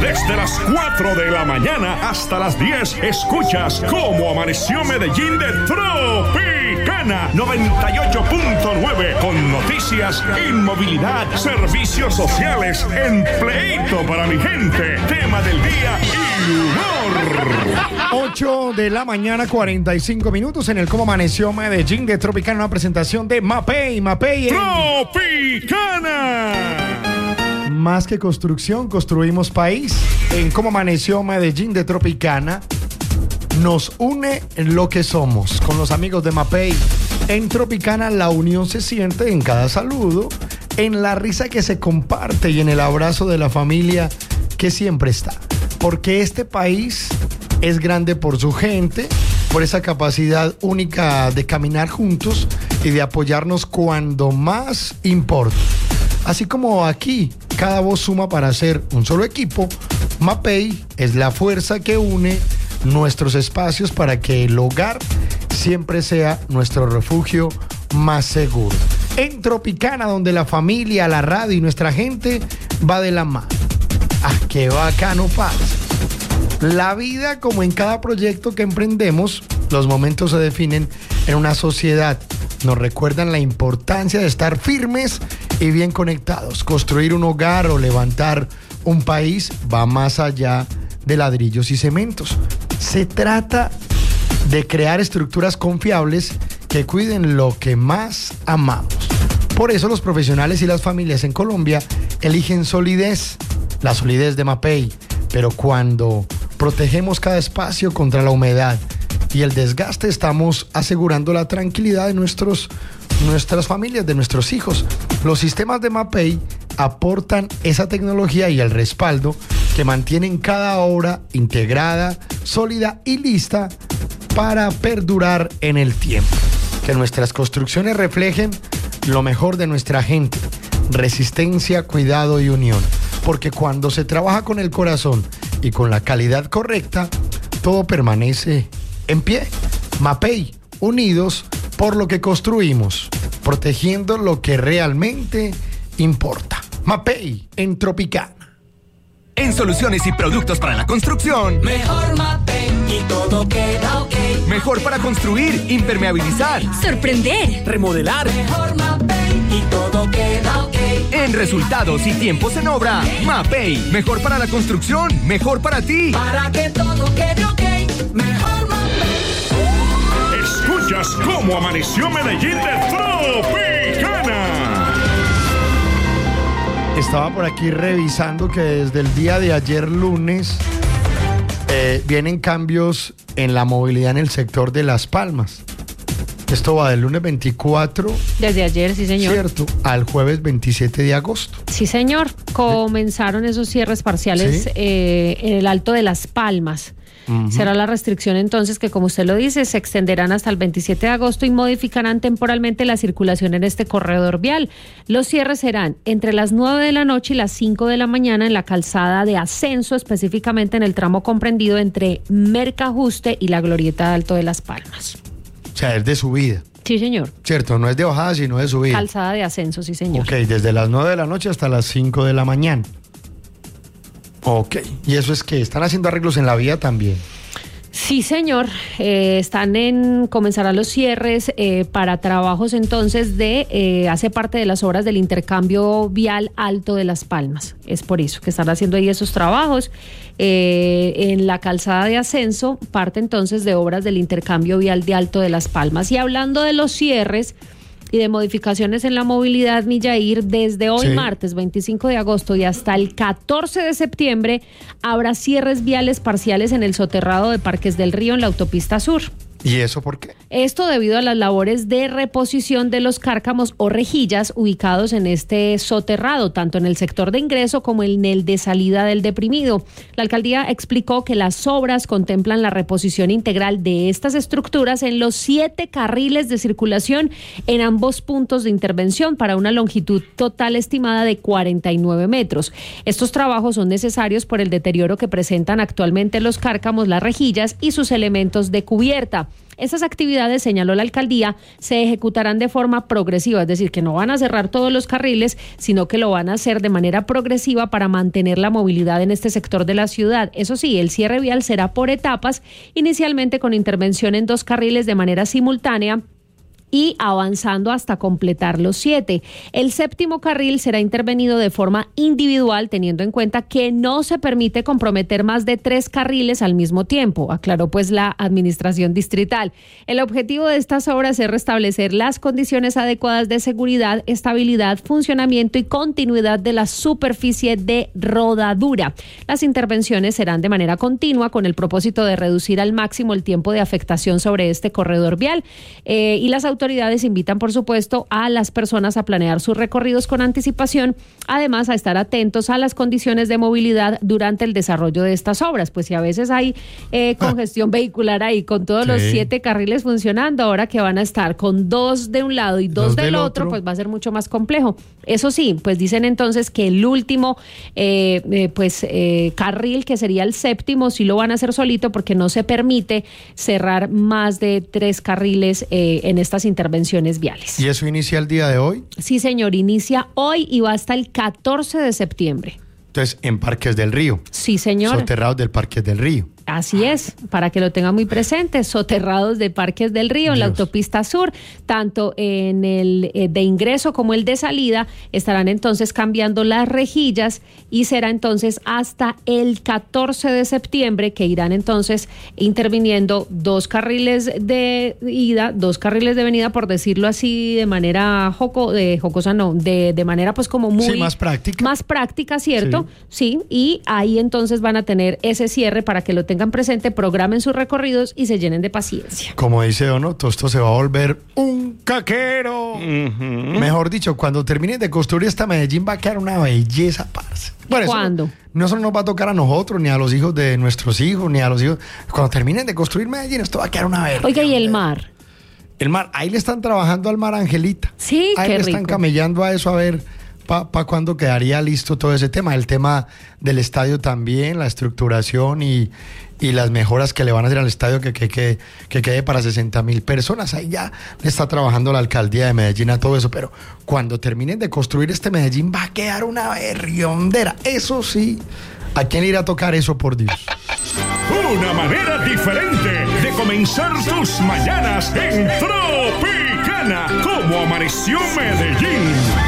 Desde las 4 de la mañana hasta las 10 escuchas Cómo Amaneció Medellín de Tropicana 98.9 con noticias, inmovilidad, servicios sociales, empleito para mi gente, tema del día y humor. 8 de la mañana, 45 minutos en el Cómo Amaneció Medellín de Tropicana, una presentación de Mapei. Tropicana. Más que construcción, construimos país. En Cómo Amaneció Medellín de Tropicana, nos une lo que somos. Con los amigos de Mapei, en Tropicana la unión se siente en cada saludo, en la risa que se comparte y en el abrazo de la familia que siempre está. Porque este país es grande por su gente, por esa capacidad única de caminar juntos y de apoyarnos cuando más importa. Así como aquí, cada voz suma para hacer un solo equipo, Mapei es la fuerza que une nuestros espacios para que el hogar siempre sea nuestro refugio más seguro. En Tropicana, donde la familia, la radio y nuestra gente va de la mano. ¡Ah, qué bacano pasa! La vida, como en cada proyecto que emprendemos, los momentos se definen en una sociedad. Nos recuerdan la importancia de estar firmes y bien conectados. Construir un hogar o levantar un país va más allá de ladrillos y cementos. Se trata de crear estructuras confiables que cuiden lo que más amamos. Por eso los profesionales y las familias en Colombia eligen solidez, la solidez de Mapei. Pero cuando protegemos cada espacio contra la humedad y el desgaste, estamos asegurando la tranquilidad de nuestras familias, de nuestros hijos. Los sistemas de Mapei aportan esa tecnología y el respaldo que mantienen cada obra integrada, sólida y lista para perdurar en el tiempo. Que nuestras construcciones reflejen lo mejor de nuestra gente: resistencia, cuidado y unión. Porque cuando se trabaja con el corazón y con la calidad correcta, todo permanece en pie. Mapei, unidos por lo que construimos, protegiendo lo que realmente importa. Mapei en Tropicana. En soluciones y productos para la construcción, mejor Mapei y todo queda ok. Mejor para construir, impermeabilizar, sorprender, remodelar. Mejor Mapei y todo queda ok. En resultados y tiempos en obra, Mapei. Mejor para la construcción, mejor para ti. Para que todo quede ok, mejor Mapei. Escuchas Cómo Amaneció Medellín de Tropicana. Estaba por aquí revisando que desde el día de ayer lunes vienen cambios en la movilidad en el sector de Las Palmas. Esto va del lunes 24. Desde ayer, sí señor. Cierto, al jueves 27 de agosto. Sí señor, comenzaron esos cierres parciales, ¿sí? En el Alto de Las Palmas. Uh-huh. Será la restricción entonces que, como usted lo dice, se extenderán hasta el 27 de agosto y modificarán temporalmente la circulación en este corredor vial. Los cierres serán entre las 9 de la noche y las 5 de la mañana en la calzada de Ascenso, específicamente en el tramo comprendido entre Mercajuste y la Glorieta de Alto de Las Palmas. O sea, es de subida. Sí, señor. Cierto, no es de bajada, sino de subida. Calzada de Ascenso, sí, señor. Ok, desde las 9 de la noche hasta las 5 de la mañana. Ok, y eso es que están haciendo arreglos en la vía también. Sí, señor. Comenzarán los cierres para trabajos entonces hace parte de las obras del intercambio vial Alto de Las Palmas. Es por eso que están haciendo ahí esos trabajos. En la calzada de Ascenso, parte entonces de obras del intercambio vial de Alto de Las Palmas. Y hablando de los cierres y de modificaciones en la movilidad, Millair, desde hoy, sí, martes 25 de agosto y hasta el 14 de septiembre habrá cierres viales parciales en el soterrado de Parques del Río en la autopista sur. ¿Y eso por qué? Esto debido a las labores de reposición de los cárcamos o rejillas ubicados en este soterrado, tanto en el sector de ingreso como en el de salida del deprimido. La alcaldía explicó que las obras contemplan la reposición integral de estas estructuras en los 7 carriles de circulación en ambos puntos de intervención para una longitud total estimada de 49 metros. Estos trabajos son necesarios por el deterioro que presentan actualmente los cárcamos, las rejillas y sus elementos de cubierta. Esas actividades, señaló la alcaldía, se ejecutarán de forma progresiva, es decir, que no van a cerrar todos los carriles, sino que lo van a hacer de manera progresiva para mantener la movilidad en este sector de la ciudad. Eso sí, el cierre vial será por etapas, inicialmente con intervención en 2 carriles de manera simultánea, y avanzando hasta completar los 7. El 7º carril será intervenido de forma individual, teniendo en cuenta que no se permite comprometer más de 3 carriles al mismo tiempo, aclaró pues la administración distrital. El objetivo de estas obras es restablecer las condiciones adecuadas de seguridad, estabilidad, funcionamiento y continuidad de la superficie de rodadura. Las intervenciones serán de manera continua con el propósito de reducir al máximo el tiempo de afectación sobre este corredor vial, y las autoridades invitan, por supuesto, a las personas a planear sus recorridos con anticipación, además a estar atentos a las condiciones de movilidad durante el desarrollo de estas obras, pues si a veces hay congestión vehicular ahí con todos los 7 carriles funcionando, ahora que van a estar con 2 de un lado y 2 del otro, pues va a ser mucho más complejo. Eso sí, pues dicen entonces que el último carril, que sería el 7º, sí lo van a hacer solito porque no se permite cerrar más de 3 carriles en estas intervenciones viales. ¿Y eso inicia el día de hoy? Sí, señor, inicia hoy y va hasta el 14 de septiembre. Entonces, en Parques del Río. Sí, señor. Soterrados del Parques del Río. Así es, para que lo tenga muy presente, soterrados de Parques del Río, en la autopista sur, tanto en el de ingreso como el de salida, estarán entonces cambiando las rejillas y será entonces hasta el 14 de septiembre que irán entonces interviniendo 2 carriles de ida, 2 carriles de venida, por decirlo así, de manera jocosa, no, de manera pues como muy... Sí, más práctica. Más práctica, ¿cierto? Sí, y ahí entonces van a tener ese cierre para que lo tengan presente, programen sus recorridos y se llenen de paciencia. Como dice Dono, todo esto se va a volver un caquero. Mejor dicho, cuando terminen de construir esta Medellín va a quedar una belleza, parce. Bueno, ¿cuándo? No solo nos va a tocar a nosotros, ni a los hijos de nuestros hijos, ni a los hijos. Cuando terminen de construir Medellín, esto va a quedar una belleza. Oiga, ¿y el mar? El mar, ahí le están trabajando al mar, Angelita. Sí, ahí qué le rico. Están camellando a eso, a ver para cuándo quedaría listo todo ese tema. El tema del estadio también, la estructuración y las mejoras que le van a hacer al estadio que quede para 60,000 personas. Ahí ya le está trabajando la alcaldía de Medellín a todo eso, pero cuando terminen de construir este Medellín va a quedar una berriondera. Eso sí, ¿a quién le irá a tocar eso, por Dios? Una manera diferente de comenzar tus mañanas en Tropicana, como amaneció Medellín.